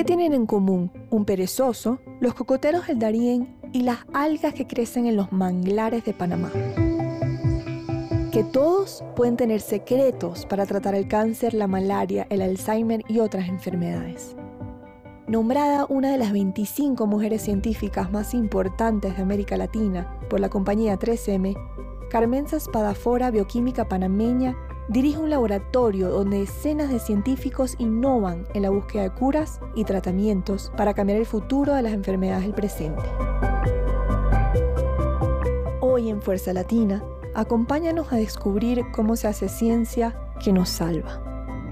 ¿Qué tienen en común un perezoso, los cocoteros del Darién y las algas que crecen en los manglares de Panamá? Que todos pueden tener secretos para tratar el cáncer, la malaria, el Alzheimer y otras enfermedades. Nombrada una de las 25 mujeres científicas más importantes de América Latina por la compañía 3M, Carmenza Spadafora, bioquímica panameña, dirige un laboratorio donde decenas de científicos innovan en la búsqueda de curas y tratamientos para cambiar el futuro de las enfermedades del presente. Hoy en Fuerza Latina, acompáñanos a descubrir cómo se hace ciencia que nos salva.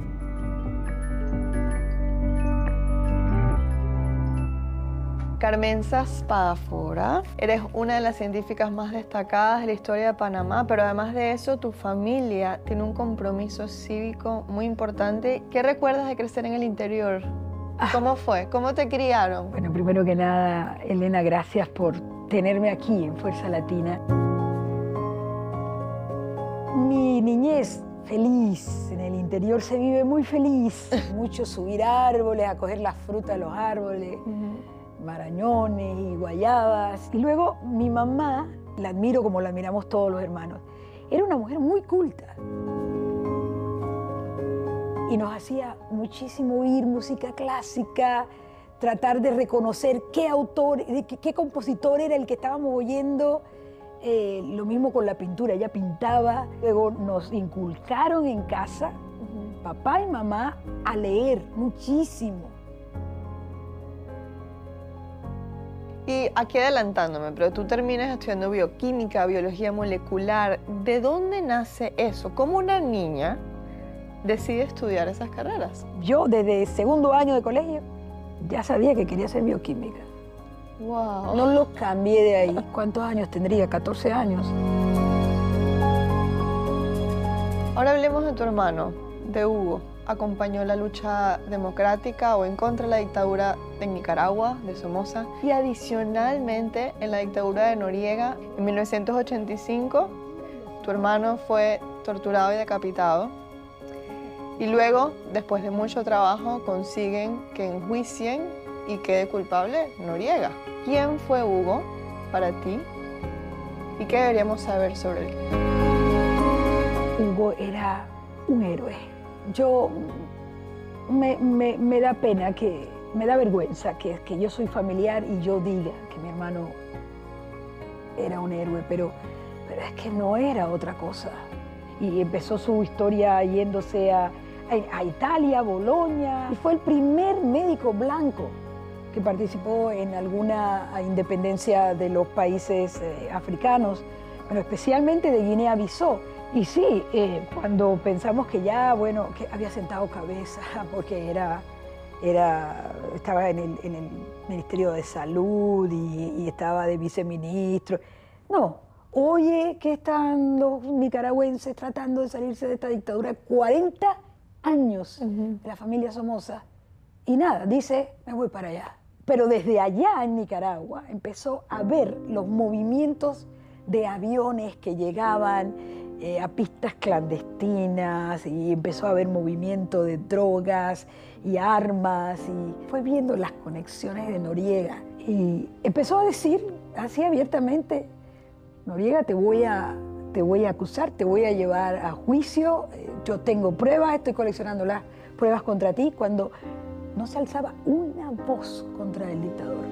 Carmenza Spadafora, eres una de las científicas más destacadas de la historia de Panamá, pero además de eso, tu familia tiene un compromiso cívico muy importante. ¿Qué recuerdas de crecer en el interior? ¿Cómo fue? ¿Cómo te criaron? Bueno, primero que nada, Elena, gracias por tenerme aquí en Fuerza Latina. Mi niñez feliz, en el interior se vive muy feliz. Mucho subir árboles, a coger la fruta de los árboles. Marañones y guayabas. Y luego mi mamá, la admiro como la admiramos todos los hermanos, era una mujer muy culta. Y nos hacía muchísimo oír música clásica, tratar de reconocer qué autor, qué compositor era el que estábamos oyendo. Lo mismo con la pintura, ella pintaba. Luego nos inculcaron en casa, papá y mamá, a leer muchísimo. Y aquí adelantándome, pero tú terminas estudiando bioquímica, biología molecular. ¿De dónde nace eso? ¿Cómo una niña decide estudiar esas carreras? Yo desde segundo año de colegio ya sabía que quería ser bioquímica. Wow. No lo cambié de ahí. ¿Cuántos años tendría? 14 años. Ahora hablemos de tu hermano, de Hugo. Acompañó la lucha democrática o en contra de la dictadura de Nicaragua, de Somoza, y adicionalmente en la dictadura de Noriega. En 1985, tu hermano fue torturado y decapitado. Y luego, después de mucho trabajo, consiguen que enjuicien y quede culpable Noriega. ¿Quién fue Hugo para ti? ¿Y qué deberíamos saber sobre él? Hugo era un héroe. Me da pena, me da vergüenza que yo soy familiar y yo diga que mi hermano era un héroe, pero es que no era otra cosa. Y empezó su historia yéndose a Italia, Bolonia, y fue el primer médico blanco que participó en alguna independencia de los países africanos, pero especialmente de Guinea-Bissau. Y sí, cuando pensamos que ya, bueno, que había sentado cabeza porque estaba en el Ministerio de Salud y estaba de viceministro. No, oye, que están los nicaragüenses tratando de salirse de esta dictadura, 40 años de la familia Somoza. Y nada, dice, me voy para allá. Pero desde allá en Nicaragua empezó a ver los movimientos de aviones que llegaban a pistas clandestinas y empezó a haber movimiento de drogas y armas y fue viendo las conexiones de Noriega y empezó a decir así abiertamente, Noriega, te voy a acusar, te voy a llevar a juicio, yo tengo pruebas, estoy coleccionando las pruebas contra ti, cuando no se alzaba una voz contra el dictador.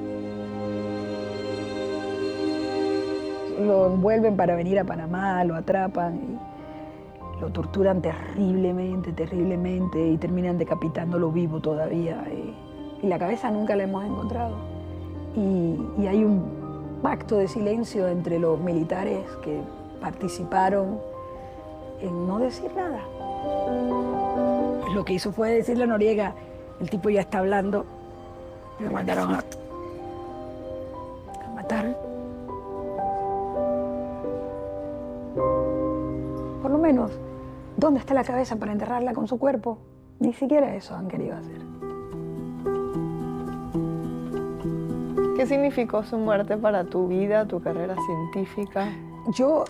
Lo envuelven para venir a Panamá, lo atrapan y lo torturan terriblemente y terminan decapitándolo vivo todavía. Y la cabeza nunca la hemos encontrado. Y hay un pacto de silencio entre los militares que participaron en no decir nada. Lo que hizo fue decirle a Noriega, el tipo ya está hablando, me mandaron a matar. Por lo menos, ¿dónde está la cabeza para enterrarla con su cuerpo? Ni siquiera eso han querido hacer. ¿Qué significó su muerte para tu vida, tu carrera científica? Yo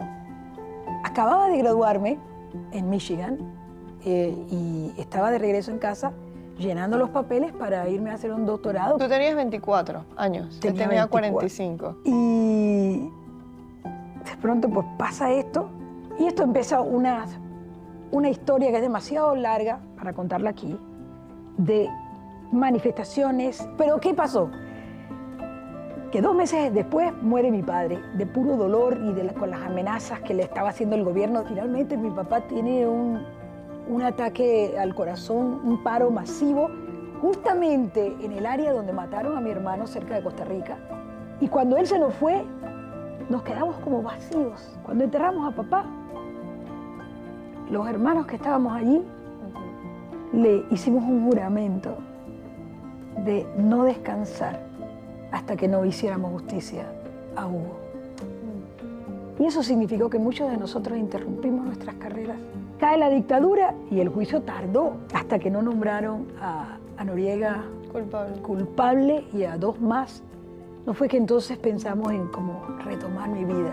acababa de graduarme en Michigan y estaba de regreso en casa llenando los papeles para irme a hacer un doctorado. Tú tenías 24 años, él tenía 24. 45. Y de pronto pues pasa esto, y esto empieza una historia que es demasiado larga para contarla aquí, de manifestaciones. Pero ¿qué pasó? Que 2 meses después muere mi padre, de puro dolor y con las amenazas que le estaba haciendo el gobierno. Finalmente mi papá tiene un ataque al corazón, un paro masivo, justamente en el área donde mataron a mi hermano cerca de Costa Rica. Y cuando él se nos fue, nos quedamos como vacíos. Cuando enterramos a papá, los hermanos que estábamos allí, le hicimos un juramento de no descansar hasta que no hiciéramos justicia a Hugo. Y eso significó que muchos de nosotros interrumpimos nuestras carreras. Cae la dictadura y el juicio tardó hasta que no nombraron a Noriega culpable y a 2 más. No fue que entonces pensamos en cómo retomar mi vida.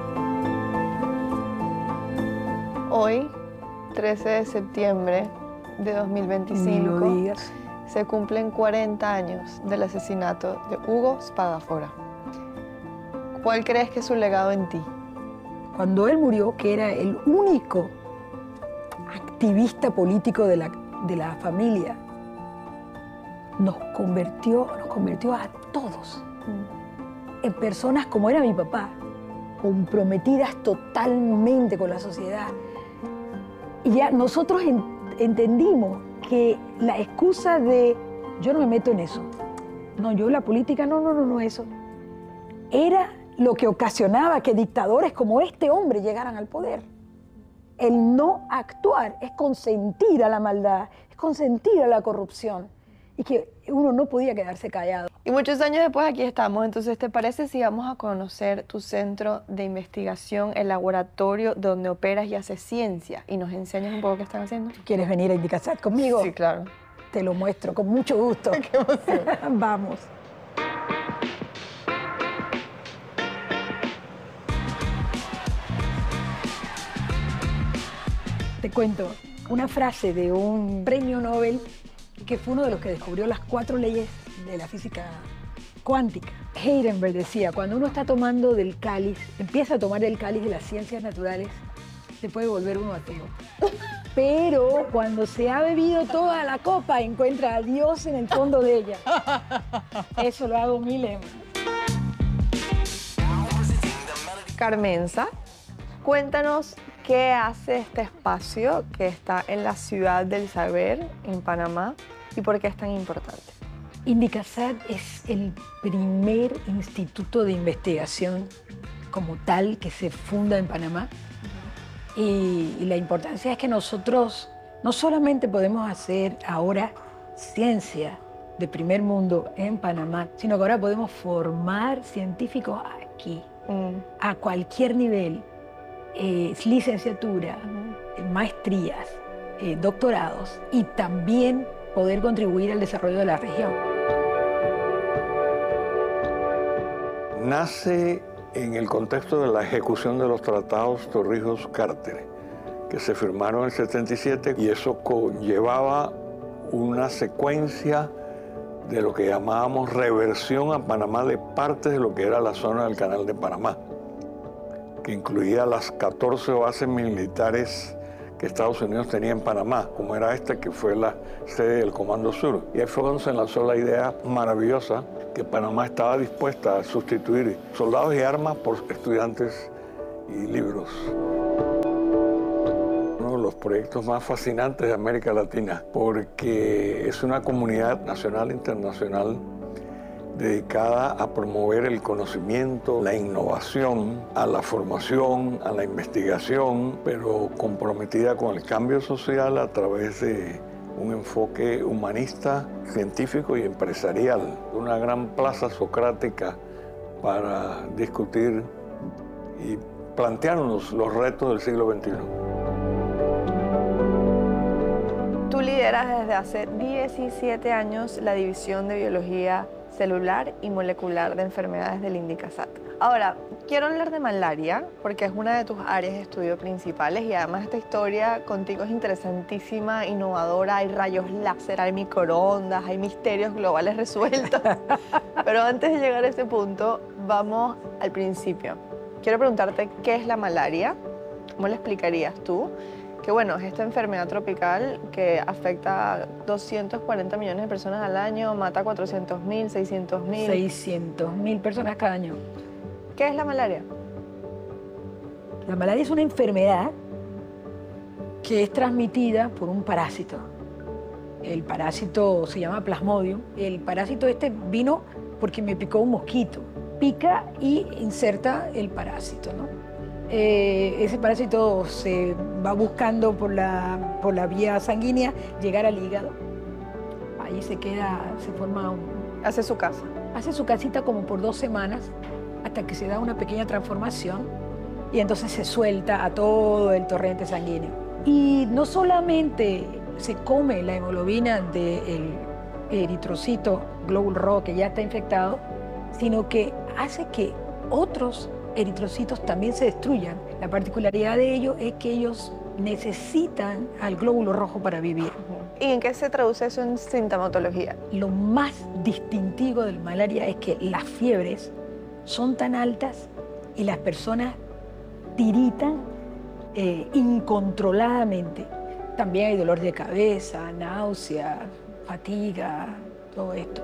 Hoy, 13 de septiembre de 2025, Ni lo digas. se cumplen 40 años del asesinato de Hugo Spadafora. ¿Cuál crees que es su legado en ti? Cuando él murió, que era el único activista político de la familia, nos convirtió a todos en personas como era mi papá, comprometidas totalmente con la sociedad. Y ya nosotros entendimos que la excusa de yo no me meto en eso, no, yo la política, no, eso, era lo que ocasionaba que dictadores como este hombre llegaran al poder. El no actuar es consentir a la maldad, es consentir a la corrupción, y que uno no podía quedarse callado. Y muchos años después aquí estamos. Entonces, ¿te parece si vamos a conocer tu centro de investigación, el laboratorio donde operas y haces ciencia, y nos enseñas un poco qué están haciendo? ¿Quieres venir a Indicasat conmigo? Sí, claro. Te lo muestro con mucho gusto. Qué emoción. Vamos. Te cuento una frase de un premio Nobel que fue uno de los que descubrió las 4 leyes de la física cuántica. Heisenberg decía, cuando uno está tomando del cáliz, empieza a tomar el cáliz de las ciencias naturales, se puede volver uno ateo. Pero cuando se ha bebido toda la copa, encuentra a Dios en el fondo de ella. Eso lo hago mi lema. Carmenza, cuéntanos qué hace este espacio que está en la Ciudad del Saber, en Panamá, y por qué es tan importante. Indicasat es el primer instituto de investigación como tal que se funda en Panamá. Y la importancia es que nosotros no solamente podemos hacer ahora ciencia de primer mundo en Panamá, sino que ahora podemos formar científicos aquí, a cualquier nivel, licenciatura, maestrías, doctorados, y también poder contribuir al desarrollo de la región. Nace en el contexto de la ejecución de los tratados Torrijos-Carter, que se firmaron en el 77, y eso conllevaba una secuencia de lo que llamábamos reversión a Panamá de parte de lo que era la zona del Canal de Panamá, que incluía las 14 bases militares que Estados Unidos tenía en Panamá, como era esta que fue la sede del Comando Sur. Y ahí fue cuando se lanzó la idea maravillosa que Panamá estaba dispuesta a sustituir soldados y armas por estudiantes y libros. Uno de los proyectos más fascinantes de América Latina, porque es una comunidad nacional e internacional dedicada a promover el conocimiento, la innovación, a la formación, a la investigación, pero comprometida con el cambio social a través de un enfoque humanista, científico y empresarial. Una gran plaza socrática para discutir y plantearnos los retos del siglo XXI. Tú lideras desde hace 17 años la División de Biología Celular y Molecular de Enfermedades del Indicasat. Ahora, quiero hablar de malaria porque es una de tus áreas de estudio principales y además esta historia contigo es interesantísima, innovadora, hay rayos láser, hay microondas, hay misterios globales resueltos. Pero antes de llegar a ese punto, vamos al principio. Quiero preguntarte qué es la malaria, ¿cómo la explicarías tú? Que bueno, es esta enfermedad tropical que afecta a 240 millones de personas al año, mata a 400.000, 600.000. 600.000 personas cada año. ¿Qué es la malaria? La malaria es una enfermedad que es transmitida por un parásito. El parásito se llama Plasmodium. El parásito este vino porque me picó un mosquito. Pica y inserta el parásito, ¿no? Ese parásito se va buscando por la vía sanguínea llegar al hígado. Ahí se queda, se forma Hace su casa. hace su casita como por 2 semanas hasta que se da una pequeña transformación y entonces se suelta a todo el torrente sanguíneo. Y no solamente se come la hemoglobina del eritrocito glóbulo rojo que ya está infectado, sino que hace que otros eritrocitos también se destruyan. La particularidad de ellos es que ellos necesitan al glóbulo rojo para vivir. ¿Y en qué se traduce eso en sintomatología? Lo más distintivo de la malaria es que las fiebres son tan altas y las personas tiritan incontroladamente. También hay dolor de cabeza, náusea, fatiga, todo esto.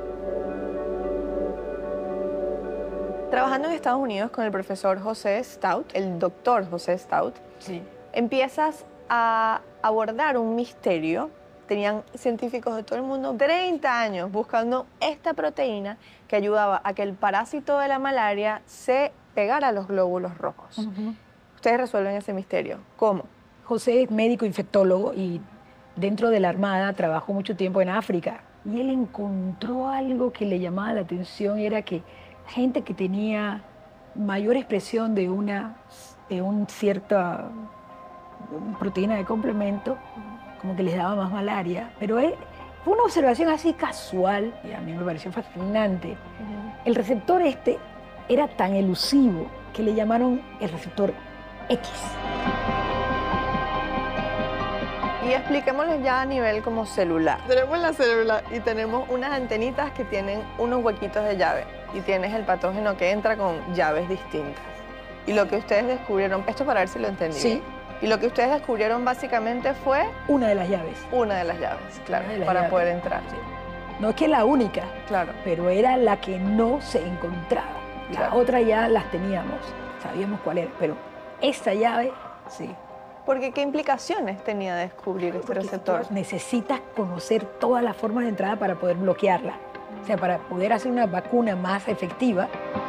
Trabajando en Estados Unidos con el profesor José Stout, el doctor José Stout, Sí. empiezas a abordar un misterio. Tenían científicos de todo el mundo 30 años buscando esta proteína que ayudaba a que el parásito de la malaria se pegara a los glóbulos rojos. Ustedes resuelven ese misterio. ¿Cómo? José es médico infectólogo y dentro de la Armada trabajó mucho tiempo en África. Y él encontró algo que le llamaba la atención, era que gente que tenía mayor expresión de una cierta proteína de complemento, como que les daba más malaria. Pero fue una observación así casual y a mí me pareció fascinante. El receptor este era tan elusivo que le llamaron el receptor X. Y expliquémoslo ya a nivel como celular. Tenemos la célula y tenemos unas antenitas que tienen unos huequitos de llave y tienes el patógeno que entra con llaves distintas. Y lo que ustedes descubrieron, esto para ver si lo entendí. Sí. Y lo que ustedes descubrieron básicamente fue Una de las llaves. una de las llaves, claro, Una de las para llaves. poder entrar. Sí. No es que la única, Claro. pero era la que no se encontraba. Las Claro. otras ya las teníamos, sabíamos cuál era, pero esta llave, sí. Porque ¿qué implicaciones tenía descubrir este Porque receptor? necesitas conocer todas las formas de entrada para poder bloquearla. O sea, para poder hacer una vacuna más efectiva.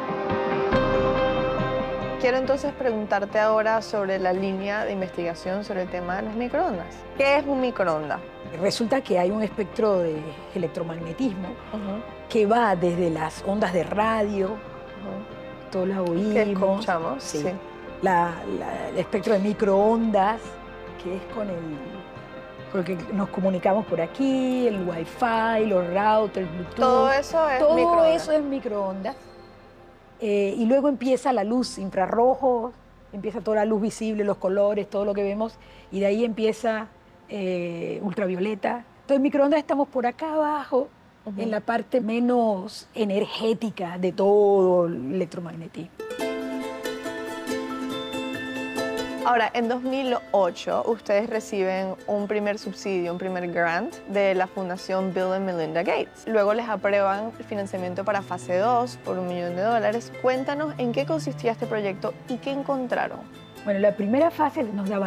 Quiero entonces preguntarte ahora sobre la línea de investigación sobre el tema de los microondas. ¿Qué es un microondas? Resulta que hay un espectro de electromagnetismo que va desde las ondas de radio, todos la oímos. ¿Qué escuchamos? Sí. El espectro de microondas, que es con el que nos comunicamos por aquí, el wifi, los routers, Bluetooth. Todo eso es Todo microondas. eso es microondas. Y luego empieza la luz infrarrojo, empieza toda la luz visible, los colores, todo lo que vemos, y de ahí empieza ultravioleta. Entonces, microondas estamos por acá abajo, en la parte menos energética de todo el electromagnetismo. Ahora, en 2008, ustedes reciben un primer subsidio, un primer grant de la Fundación Bill and Melinda Gates. Luego les aprueban el financiamiento para fase 2 por $1 millón. Cuéntanos en qué consistía este proyecto y qué encontraron. Bueno, la primera fase nos daba